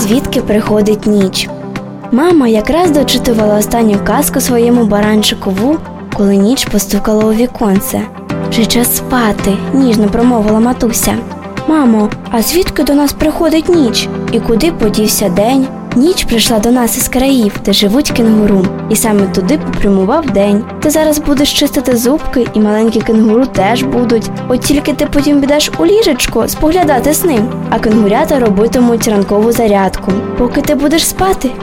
звідки приходить ніч. Мама якраз дочитувала останню казку своєму баранчику Ву, коли ніч постукала у віконце. «Вже час спати», – ніжно промовила матуся. «Мамо, а звідки до нас приходить ніч? І куди подівся день?» Ніч прийшла до нас із країв, де живуть кенгуру, і саме туди попрямував день. Ти зараз будеш чистити зубки, і маленькі кенгуру теж будуть. От тільки ти потім підеш у ліжечко споглядати сни, а кенгурята робитимуть ранкову зарядку. Поки ти будеш спати,